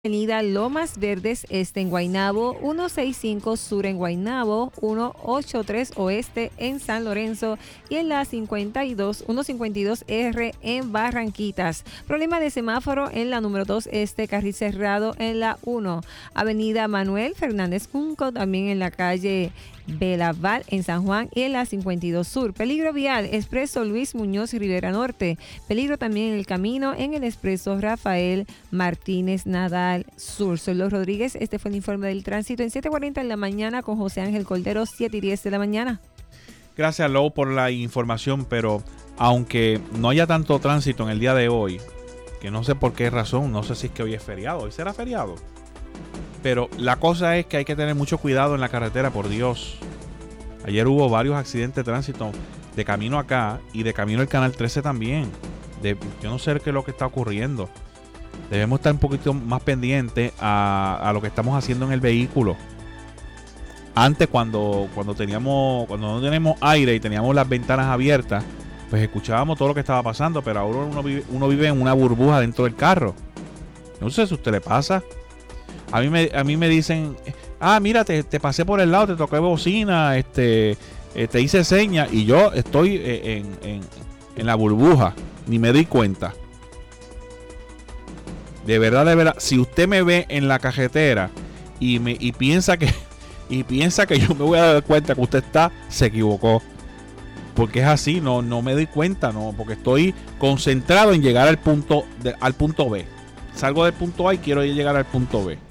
Avenida Lomas Verdes Este en Guaynabo, 165 Sur en Guaynabo, 183 Oeste en San Lorenzo y en la 152R en Barranquitas. Problema de semáforo en la número 2 Este, carril cerrado en la 1. Avenida Manuel Fernández Junco, también en la calle Belaval en San Juan y en la 52 Sur. Peligro vial, Expreso Luis Muñoz Rivera Norte. Peligro también en el camino en el Expreso Rafael Martínez Nadal Sur. Soy Los Rodríguez, este fue el informe del tránsito en 7:40 en la mañana con José Ángel Cordero, 7:10 de la mañana. Gracias, Lou, por la información, pero aunque no haya tanto tránsito en el día de hoy, que no sé por qué razón, no sé si es que hoy es feriado, hoy será feriado. Pero la cosa es que hay que tener mucho cuidado en la carretera, por Dios. Ayer hubo varios accidentes de tránsito de camino acá y de camino al Canal 13 también. Yo no sé qué es lo que está ocurriendo. Debemos estar un poquito más pendientes a lo que estamos haciendo en el vehículo. Antes, cuando no teníamos aire y teníamos las ventanas abiertas, pues escuchábamos todo lo que estaba pasando, pero ahora uno vive en una burbuja dentro del carro. No sé si a usted le pasa. A mí me dicen, mira, te pasé por el lado, te toqué bocina, te hice señas y yo estoy en la burbuja, ni me di cuenta. De verdad, si usted me ve en la cajetera y piensa que yo me voy a dar cuenta que usted se equivocó. Porque es así, no me doy cuenta, no, porque estoy concentrado en llegar al punto B. Salgo del punto A y quiero llegar al punto B.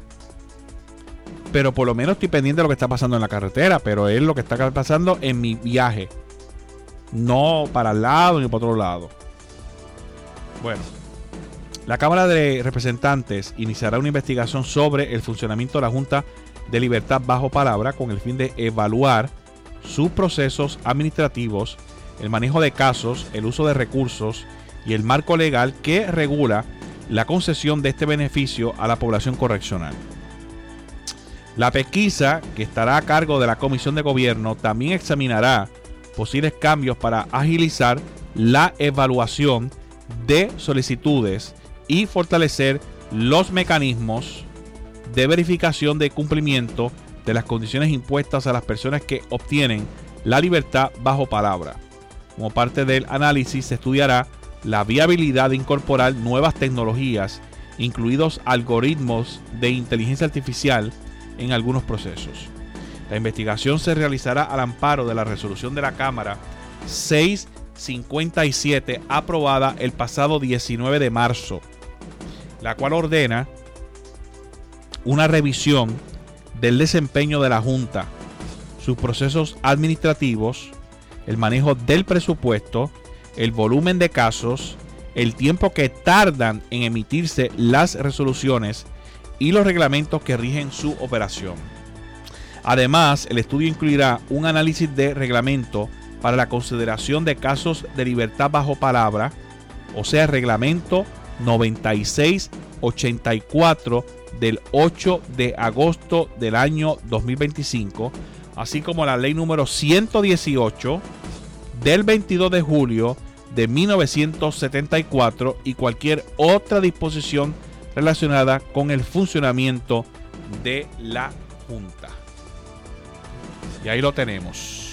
Pero por lo menos estoy pendiente de lo que está pasando en la carretera, pero es lo que está pasando en mi viaje. No para el lado ni para otro lado. Bueno, la Cámara de Representantes iniciará una investigación sobre el funcionamiento de la Junta de Libertad bajo palabra con el fin de evaluar sus procesos administrativos, el manejo de casos, el uso de recursos y el marco legal que regula la concesión de este beneficio a la población correccional. La pesquisa, que estará a cargo de la Comisión de Gobierno, también examinará posibles cambios para agilizar la evaluación de solicitudes y fortalecer los mecanismos de verificación de cumplimiento de las condiciones impuestas a las personas que obtienen la libertad bajo palabra. Como parte del análisis se estudiará la viabilidad de incorporar nuevas tecnologías, incluidos algoritmos de inteligencia artificial, en algunos procesos. La investigación se realizará al amparo de la resolución de la Cámara 657 aprobada el pasado 19 de marzo, la cual ordena una revisión del desempeño de la Junta, sus procesos administrativos, el manejo del presupuesto, el volumen de casos, el tiempo que tardan en emitirse las resoluciones y los reglamentos que rigen su operación. Además, el estudio incluirá un análisis de reglamento para la consideración de casos de libertad bajo palabra, o sea, el reglamento 9684 del 8 de agosto del año 2025, así como la ley número 118 del 22 de julio de 1974 y cualquier otra disposición relacionada con el funcionamiento de la Junta. Y ahí lo tenemos.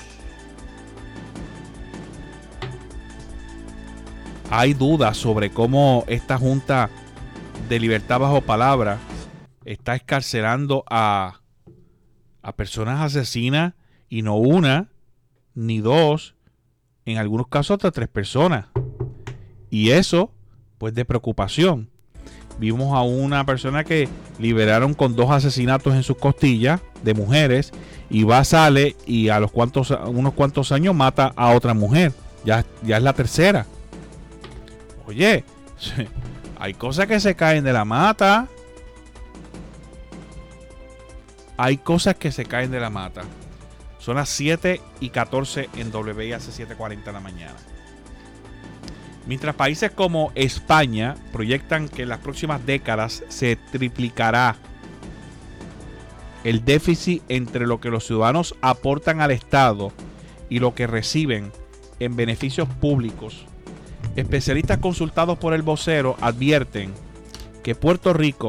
Hay dudas sobre cómo esta Junta de Libertad bajo palabra está excarcelando a personas asesinas, y no una ni dos, en algunos casos hasta 3 personas. Y eso, pues, de preocupación. Vimos a una persona que liberaron con 2 asesinatos en sus costillas de mujeres, y sale y a unos cuantos años mata a otra mujer. Ya es la tercera. Oye, hay cosas que se caen de la mata. Hay cosas que se caen de la mata. Son las 7:14 en WIAC 7:40 de la mañana. Mientras países como España proyectan que en las próximas décadas se triplicará el déficit entre lo que los ciudadanos aportan al Estado y lo que reciben en beneficios públicos, especialistas consultados por El Vocero advierten que Puerto Rico